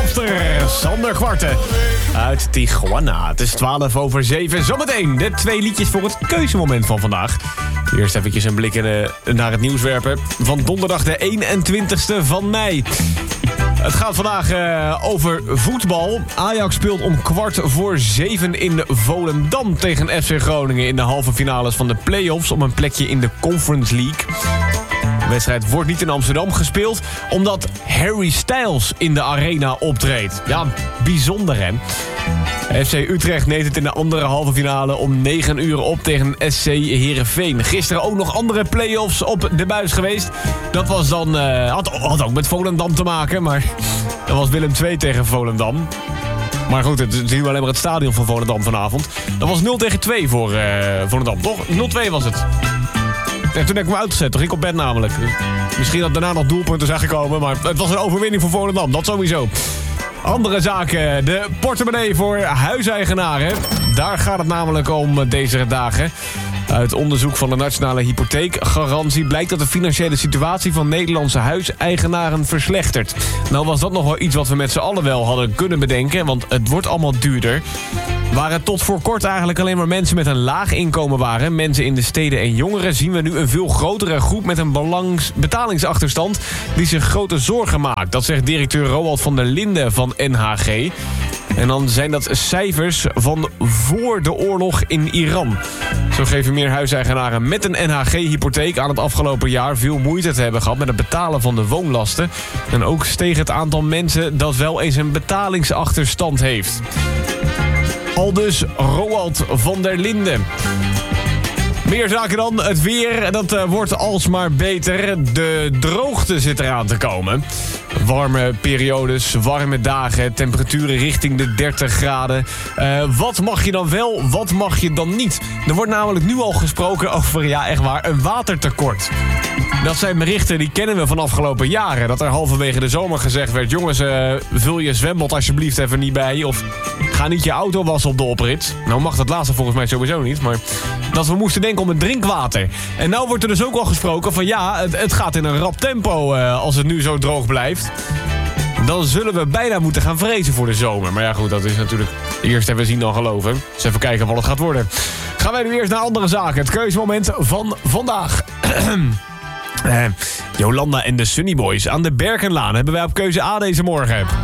After, Sander Kwarten uit Tijuana. Het is 7:12. Zometeen de 2 liedjes voor het keuzemoment van vandaag. Eerst eventjes een blik naar het nieuws werpen van donderdag de 21ste van mei. Het gaat vandaag over voetbal. Ajax speelt om 6:15 in Volendam tegen FC Groningen in de halve finales van de play-offs om een plekje in de Conference League. De wedstrijd wordt niet in Amsterdam gespeeld, omdat Harry Styles in de arena optreedt. Ja, bijzonder hè. FC Utrecht neemt het in de andere halve finale om 9 uur op tegen SC Heerenveen. Gisteren ook nog andere play-offs op de buis geweest. Dat was dan, had ook met Volendam te maken, maar dat was Willem II tegen Volendam. Maar goed, het is nu alleen maar het stadion van Volendam vanavond. Dat was 0-2 voor Volendam, toch? 0-2 was het. En toen heb ik me uitgezet, toen ging ik op bed namelijk. Misschien dat daarna nog doelpunten zijn gekomen, maar het was een overwinning voor Volendam, dat sowieso. Andere zaken, de portemonnee voor huiseigenaren. Daar gaat het namelijk om deze dagen. Uit onderzoek van de Nationale Hypotheekgarantie blijkt dat de financiële situatie van Nederlandse huiseigenaren verslechtert. Nou was dat nog wel iets wat we met z'n allen wel hadden kunnen bedenken, want het wordt allemaal duurder. Waar het tot voor kort eigenlijk alleen maar mensen met een laag inkomen waren, mensen in de steden en jongeren, zien we nu een veel grotere groep met een betalingsachterstand die zich grote zorgen maakt. Dat zegt directeur Roald van der Linden van NHG. En dan zijn dat cijfers van voor de oorlog in Iran. Zo geven meer huiseigenaren met een NHG-hypotheek aan het afgelopen jaar veel moeite te hebben gehad met het betalen van de woonlasten. En ook steeg het aantal mensen dat wel eens een betalingsachterstand heeft. Aldus Roald van der Linden. Meer zaken dan. Het weer, dat wordt alsmaar beter. De droogte zit eraan te komen. Warme periodes, warme dagen, temperaturen richting de 30 graden. Wat mag je dan wel, wat mag je dan niet? Er wordt namelijk nu al gesproken over, ja echt waar, een watertekort. Dat zijn berichten die kennen we van afgelopen jaren. Dat er halverwege de zomer gezegd werd, jongens, vul je zwembad alsjeblieft even niet bij. Of ga niet je auto wassen op de oprit. Nou mag dat laatste volgens mij sowieso niet, maar dat we moesten denken om het drinkwater. En nou wordt er dus ook al gesproken van ja, het gaat in een rap tempo als het nu zo droog blijft. Dan zullen we bijna moeten gaan vrezen voor de zomer. Maar ja goed, dat is natuurlijk eerst even zien dan geloven. Dus even kijken wat het gaat worden. Gaan wij nu eerst naar andere zaken. Het keuzemoment van vandaag. Jolanda en de Sunny Boys aan de Berkenlaan hebben wij op keuze A deze morgen.